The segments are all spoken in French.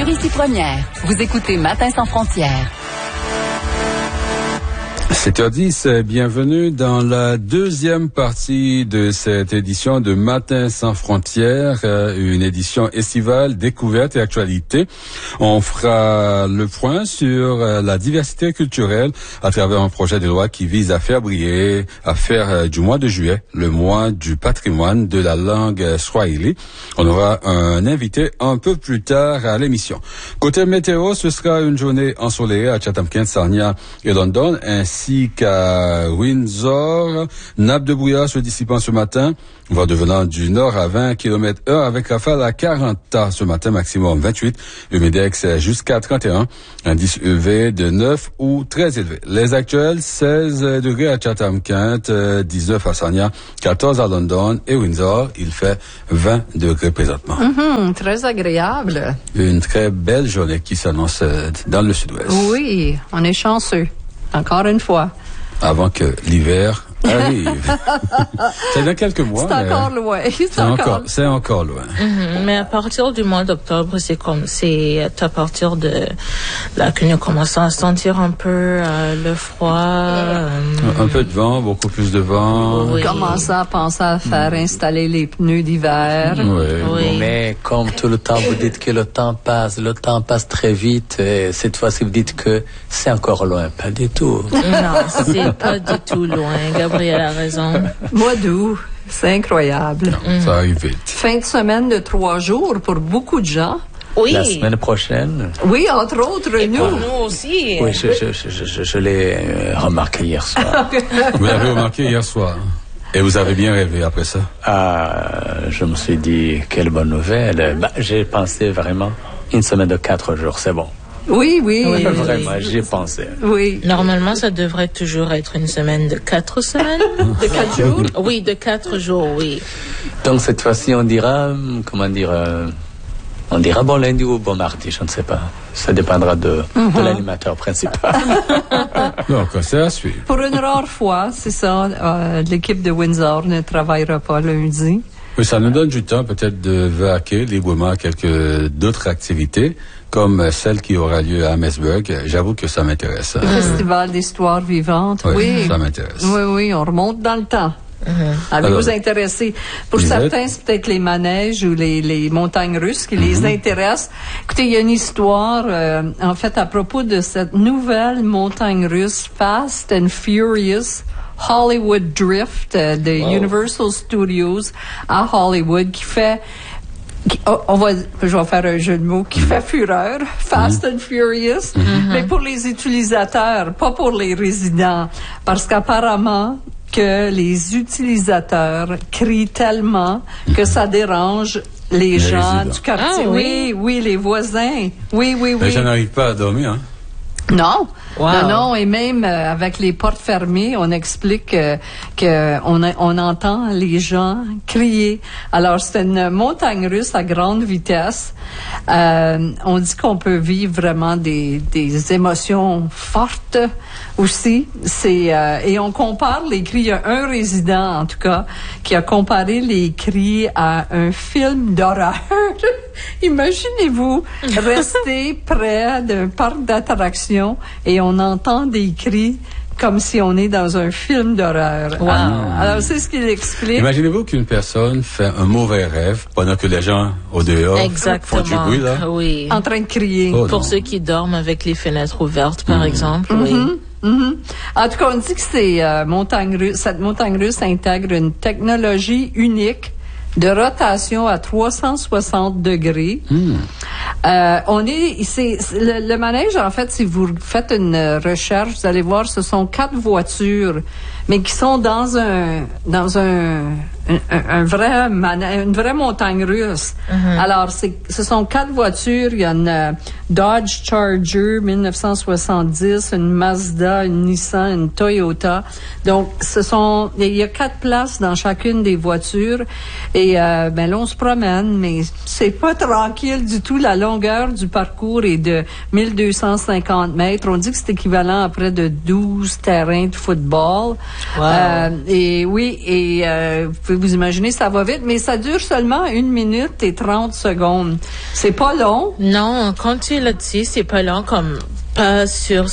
Ici Première. Vous écoutez Matin sans frontières. 7h10, bienvenue dans la deuxième partie de cette édition de Matin sans frontières, une édition estivale, découverte et actualité. On fera le point sur la diversité culturelle à travers un projet de loi qui vise à faire briller, à faire du mois de juillet le mois du patrimoine de la langue swahili. On aura un invité un peu plus tard à l'émission. Côté météo, ce sera une journée ensoleillée à Chatham-Kent, Sarnia et London, ainsi qu'à Windsor. Nappe de brouillard se dissipant ce matin, vent devenant du nord à 20 km/h avec rafale à 40 tas ce matin, maximum 28, humidex jusqu'à 31, indice UV de 9 ou très élevé. Les actuels, 16 degrés à Chatham-Kent, 19 à Sarnia, 14 à London et Windsor. Il fait 20 degrés présentement. Très agréable. Une très belle journée qui s'annonce dans le sud-ouest. Oui, on est chanceux. Encore une fois. Avant que l'hiver arrive. C'est dans quelques mois. C'est encore loin. C'est encore loin. Mais à partir du mois d'octobre, c'est à partir de là que nous commençons à sentir un peu le froid. Un peu de vent, beaucoup plus de vent. Oui. Commencer à penser à faire installer les pneus d'hiver. Oui. Mais comme tout le temps, vous dites que le temps passe très vite. Et cette fois-ci, vous dites que c'est encore loin. Pas du tout. Non, c'est pas du tout loin. Gabriel a raison. Mois d'août, c'est incroyable. Ça arrive vite. Fin de semaine de 3 jours pour beaucoup de gens. Oui. La semaine prochaine. Oui, entre autres, Et nous. pour nous aussi. Oui, je l'ai remarqué hier soir. Vous l'avez remarqué hier soir. Et vous avez bien rêvé après ça? Je me suis dit, quelle bonne nouvelle. J'ai pensé vraiment, une semaine de 4 jours, c'est bon. Oui. Vraiment, j'ai pensé. Oui. Normalement, ça devrait toujours être une semaine de 4 semaines. De 4 jours? Oui, de 4 jours, oui. Donc cette fois-ci, on dira, on dira bon lundi ou bon mardi, je ne sais pas. Ça dépendra de l'animateur principal. Donc, c'est à suivre. Pour une rare fois, c'est ça, l'équipe de Windsor ne travaillera pas lundi. Mais ça nous donne du temps peut-être de vaquer librement à quelques d'autres activités, comme celle qui aura lieu à Amesburg. J'avoue que ça m'intéresse. Festival d'histoire vivante. Oui, ça m'intéresse. Oui, on remonte dans le temps. Avez-vous intéressé? Pour certains, c'est peut-être les manèges ou les montagnes russes qui les intéressent. Écoutez, il y a une histoire, en fait, à propos de cette nouvelle montagne russe, Fast and Furious Hollywood Drift de Universal Studios à Hollywood, qui fait... je vais faire un jeu de mots qui fait fureur, Fast and Furious, mais pour les utilisateurs, pas pour les résidents, parce qu'apparemment que les utilisateurs crient tellement que ça dérange les gens du quartier. Ah, oui. Oui, les voisins. Oui. Les gens n'arrivent pas à dormir, hein? Non. Wow. Non, et même avec les portes fermées, on explique que on entend les gens crier. Alors, c'est une montagne russe à grande vitesse. On dit qu'on peut vivre vraiment des émotions fortes aussi. Et on compare les cris. Il y a un résident, en tout cas, qui a comparé les cris à un film d'horreur. Imaginez-vous rester près d'un parc d'attractions et on entend des cris comme si on est dans un film d'horreur. Wow. Alors, c'est ce qu'il explique. Imaginez-vous qu'une personne fait un mauvais rêve pendant que les gens au dehors font du bruit, là. Oui. En train de crier. Oh, Pour non. ceux qui dorment avec les fenêtres ouvertes, par exemple, oui. En tout cas, on dit que cette montagne russe intègre une technologie unique de rotation à 360 degrés. Le manège, en fait, si vous faites une recherche, vous allez voir, ce sont 4 voitures, mais qui sont dans une vraie montagne russe. Alors, ce sont 4 voitures. Il y a une Dodge Charger 1970, une Mazda, une Nissan, une Toyota. Donc, il y a 4 places dans chacune des voitures. Et, là, on se promène, mais c'est pas tranquille du tout. La longueur du parcours est de 1250 mètres. On dit que c'est équivalent à près de 12 terrains de football. Wow. Et oui, vous pouvez vous imaginer, ça va vite, mais ça dure seulement 1 minute et 30 secondes. C'est pas long. Non, quand tu es là-dessus, c'est pas long, comme pas sur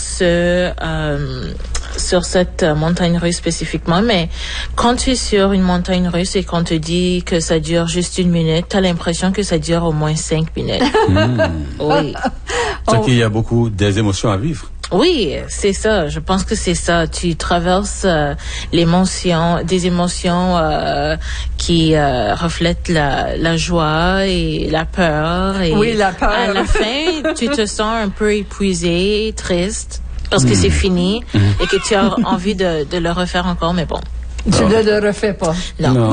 cette montagne russe spécifiquement, mais quand tu es sur une montagne russe et qu'on te dit que ça dure juste 1 minute, t'as l'impression que ça dure au moins 5 minutes. Oui. C'est qu'il y a beaucoup des émotions à vivre. Oui, c'est ça. Je pense que c'est ça. Tu traverses des émotions qui reflètent la joie et la peur. Et oui, la peur. À la fin, tu te sens un peu épuisé, triste, parce que c'est fini et que tu as envie de le refaire encore, mais bon. Tu ne le refais pas. Non.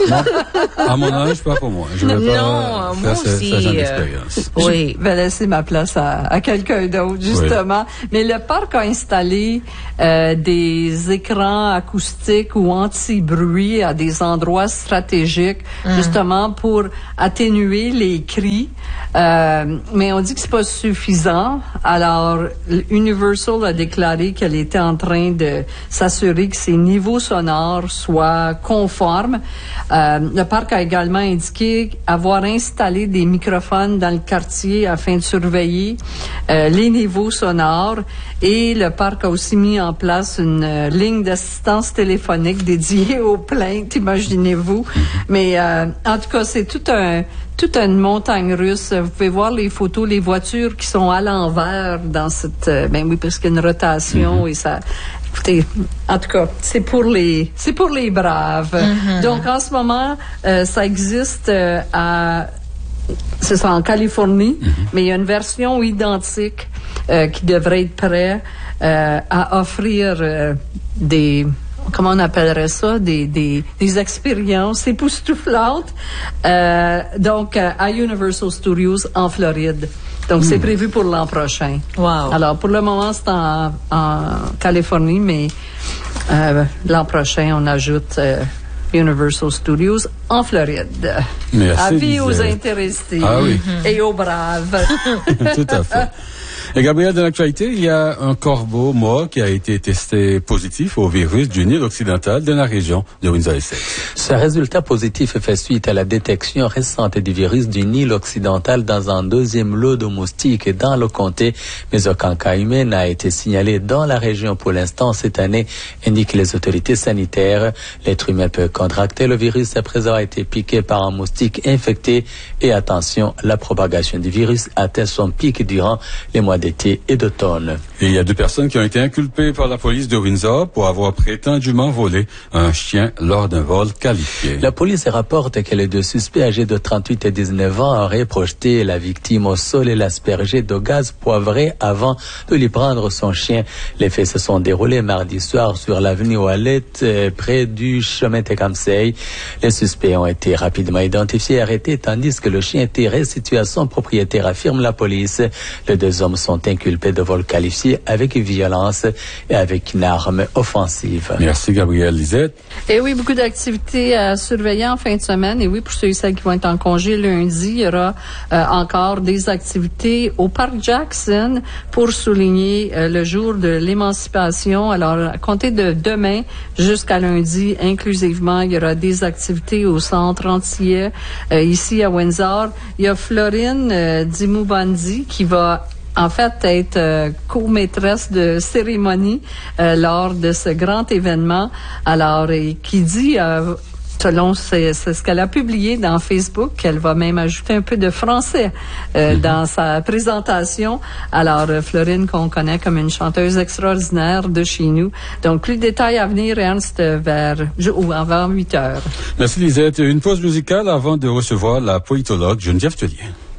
À mon âge, pas pour moi. Je ne vais pas faire ce genre d'expérience. Oui. Je vais laisser ma place à quelqu'un d'autre, justement. Oui. Mais le parc a installé des écrans acoustiques ou anti-bruit à des endroits stratégiques, justement pour atténuer les cris. Mais on dit que c'est pas suffisant. Alors, Universal a déclaré qu'elle était en train de s'assurer que ses niveaux sonores soient conformes. Le parc a également indiqué avoir installé des microphones dans le quartier afin de surveiller les niveaux sonores. Et le parc a aussi mis en place une ligne d'assistance téléphonique dédiée aux plaintes, imaginez-vous. Mais en tout cas, c'est toute une montagne russe. Vous pouvez voir les photos, les voitures qui sont à l'envers dans cette... parce qu'il y a une rotation et ça... Écoutez, en tout cas, c'est pour les braves. Donc, en ce moment, ça existe c'est ça, en Californie, mais il y a une version identique qui devrait être prête à offrir comment on appellerait ça, des expériences époustouflantes, donc à Universal Studios en Floride. Donc, c'est prévu pour l'an prochain. Wow. Alors, pour le moment, c'est en Californie, mais l'an prochain, on ajoute Universal Studios en Floride. Merci, avis aux intéressés et aux braves. Tout à fait. Et Gabriel, dans l'actualité, il y a un corbeau mort qui a été testé positif au virus du Nil occidental dans la région de Windsor-Essex. Ce résultat positif fait suite à la détection récente du virus du Nil occidental dans un 2e lot de moustiques dans le comté, mais aucun cas humain n'a été signalé dans la région pour l'instant cette année, indiquent les autorités sanitaires. L'être humain peut contracter le virus après avoir été piqué par un moustique infecté. Et attention, la propagation du virus atteint son pic durant les mois d'été et d'automne. Et il y a 2 personnes qui ont été inculpées par la police de Windsor pour avoir prétendument volé un chien lors d'un vol qualifié. La police rapporte que les 2 suspects âgés de 38 et 19 ans auraient projeté la victime au sol et l'aspergé de gaz poivré avant de lui prendre son chien. Les faits se sont déroulés mardi soir sur l'avenue Ouellette, près du chemin Tecumseh. Les suspects ont été rapidement identifiés et arrêtés, tandis que le chien était restitué à son propriétaire, affirme la police. Les 2 hommes sont inculpés de vol qualifié avec violence et avec une arme offensive. Merci Gabriel. Lisette. Et oui, beaucoup d'activités à surveiller en fin de semaine. Et oui, pour ceux et celles qui vont être en congé lundi, il y aura encore des activités au Parc Jackson pour souligner le jour de l'émancipation. Alors, à compter de demain jusqu'à lundi, inclusivement, il y aura des activités au centre antillais ici à Windsor. Il y a Florine Dimoubandi qui va en fait être co-maîtresse de cérémonie lors de ce grand événement. Alors, qui dit, selon c'est ce qu'elle a publié dans Facebook, qu'elle va même ajouter un peu de français dans sa présentation. Alors, Florine, qu'on connaît comme une chanteuse extraordinaire de chez nous. Donc, plus de détails à venir, Ernst, avant 8 heures. Merci Lisette. Une pause musicale avant de recevoir la politologue Geneviève Tellier.